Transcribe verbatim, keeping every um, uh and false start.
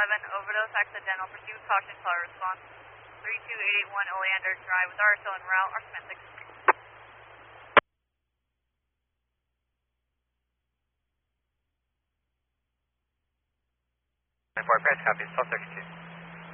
seven, overdose accidental, proceed with caution, call response. three two eight eight one Oleander Drive with R S O en route, or semantics. Report press copy, twelve thirty-two.